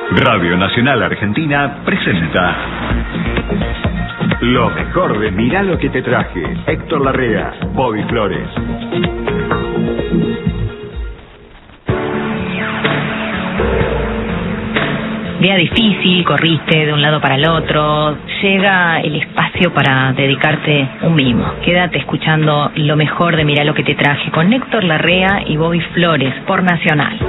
Radio Nacional Argentina presenta lo mejor de Mirá lo que te traje. Héctor Larrea, Bobby Flores. Día difícil, corriste de un lado para el otro, llega el espacio para dedicarte un mimo. Quédate escuchando lo mejor de Mirá lo que te traje con Héctor Larrea y Bobby Flores por Nacional.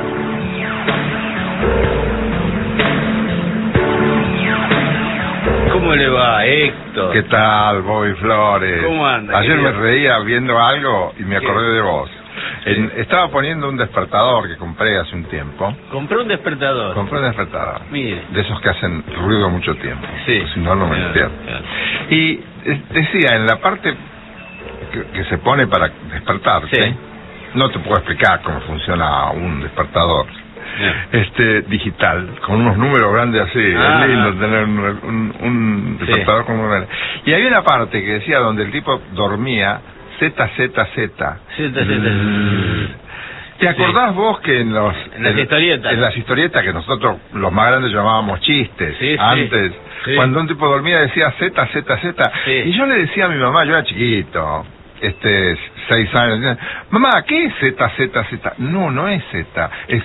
¿Cómo le va, Héctor? ¿Qué tal, Bobby Flores? ¿Cómo anda? Ayer querido? me reía viendo algo y me acordé de vos. Sí. Estaba poniendo un despertador que compré hace un tiempo. Compré un despertador. Compré un despertador. Mire. De esos que hacen ruido mucho tiempo. Sí. Si no, no me despierto. Y decía, en la parte que se pone para despertarte, Sí. no te puedo explicar cómo funciona un despertador. Digital, con unos números grandes así. Ah, Es lindo tener un despertador con números grandes. Y había una parte que decía donde el tipo dormía ZZZ. ¿Te acordás vos que en las historietas que nosotros los más grandes llamábamos chistes, Sí, sí. antes, Sí. cuando un tipo dormía decía ZZZ, Sí. y yo le decía a mi mamá, yo era chiquito, 6 años, mamá, ¿qué es ZZZ? No es Z, es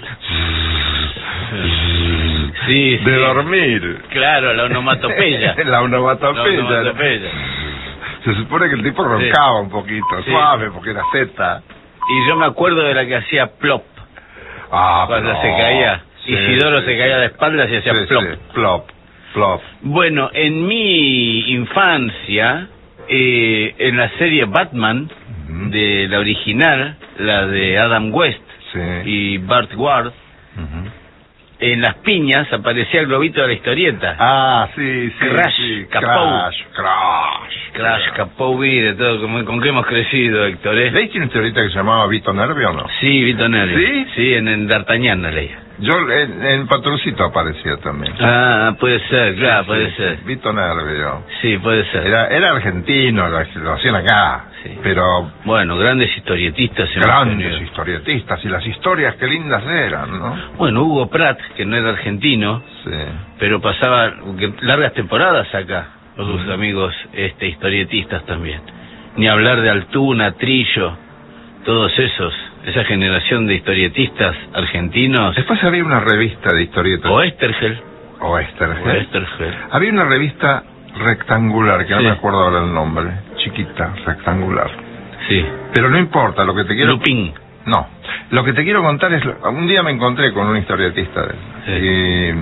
Sí, de dormir. Claro, la onomatopeya. La onomatopeya. La onomatopeya. Se supone que el tipo roncaba un poquito, Sí. suave, porque era Z. Y yo me acuerdo de la que hacía plop. Cuando Pero se caía. sí, Isidoro sí. se caía de espaldas y hacía Sí, plop. sí, plop. Bueno, en mi infancia, en la serie Batman, Ujú. de la original, la de Adam West Sí. y Bart Ward, Ujú. en las piñas aparecía el globito de la historieta. Ah, sí. Crash, sí. Capou. Crash. Capouvi, de todo, con qué hemos crecido, Héctor, ¿eh? ¿Leíste una historieta que se llamaba Vito Nervio o no? Sí, Vito Nervi. ¿Sí? Sí, en D'Artagnan la leía. Yo en Patroncito aparecía también. Ah, puede ser, claro, Sí, puede sí, ser. Vito Nervio. Sí, puede ser. Era argentino, lo hacían acá. Sí. Pero Bueno, grandes historietistas. hemos grandes tenido. historietistas, y las historias qué lindas eran, ¿no? Bueno, Hugo Pratt, que no era argentino, Sí. pero pasaba largas temporadas acá, con sus amigos historietistas también. Ni hablar de Altuna, Trillo, todos esa generación de historietistas argentinos. Después había una revista de historietas. O Estergel. O Estergel. Estergel. Había una revista rectangular, que no Sí. me acuerdo ahora el nombre. Chiquita, rectangular. Sí. Pero no importa, lo que te quiero... Lupin. No. Lo que te quiero contar es... Un día me encontré con un historietista de él. Sí.